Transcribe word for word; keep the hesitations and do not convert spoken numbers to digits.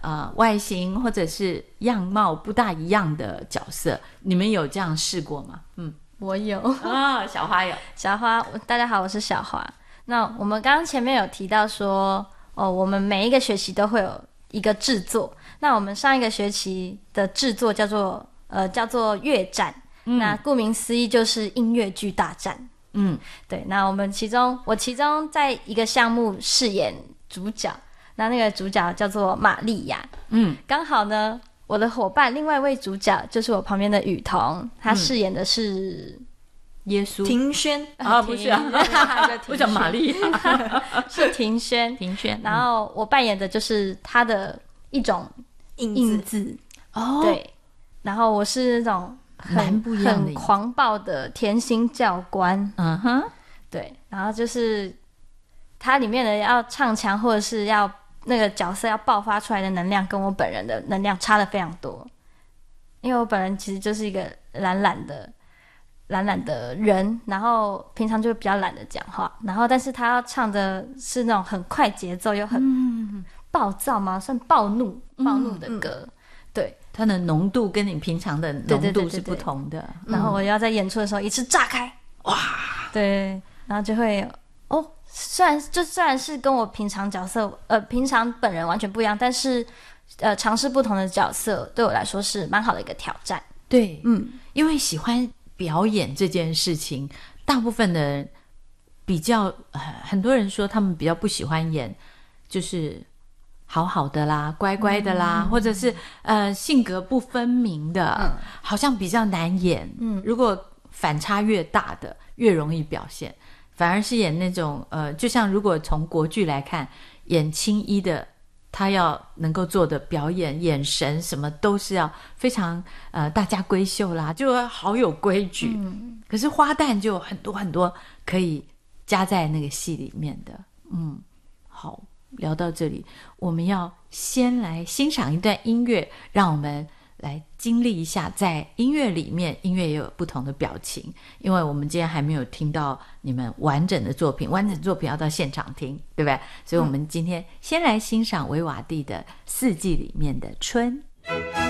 呃外形或者是样貌不大一样的角色，你们有这样试过吗？嗯， 我有啊、哦，小花有。 小花，大家好，我是小花。那我们刚刚前面有提到说，哦，我们每一个学期都会有一个制作。那我们上一个学期的制作叫做呃叫做乐战，嗯、那顾名思义就是音乐剧大战。嗯，对。那我们其中我其中在一个项目饰演主角，那那个主角叫做玛利亚。嗯，刚好呢，我的伙伴另外一位主角就是我旁边的雨桐，他饰演的是。嗯耶稣庭轩啊，不是啊，我讲玛丽亚是庭轩， 庭轩。 然后我扮演的就是他的一种印字哦， 对。然后我是那种很不一样的很狂暴的甜心教官，嗯哼，对。然后就是他里面的要唱腔或者是要那个角色要爆发出来的能量，跟我本人的能量差得非常多，因为我本人其实就是一个懒懒的。懒懒的人，然后平常就比较懒得讲话，然后但是他要唱的是那种很快节奏又很暴躁嘛，算暴怒暴怒的歌、嗯、对， 它的浓度跟你平常的浓度是不同的，对对对对对，然后我要在演出的时候一次炸开，哇，对，然后就会哦，虽然就虽然是跟我平常角色呃平常本人完全不一样，但是呃尝试不同的角色对我来说是蛮好的一个挑战。 对，嗯，因为喜欢表演这件事情，大部分的人比较、呃、很多人说他们比较不喜欢演就是好好的啦乖乖的啦、嗯、或者是呃性格不分明的、嗯、好像比较难演，嗯，如果反差越大的越容易表现，反而是演那种呃就像如果从国剧来看，演青衣的他要能够做的表演眼神什么都是要非常呃大家闺秀啦，就好有规矩、嗯、可是花旦就有很多很多可以加在那个戏里面的。嗯，好，聊到这里我们要先来欣赏一段音乐，让我们来经历一下在音乐里面，音乐也有不同的表情，因为我们今天还没有听到你们完整的作品，完整作品要到现场听，对不对？所以我们今天先来欣赏维瓦蒂的四季里面的春。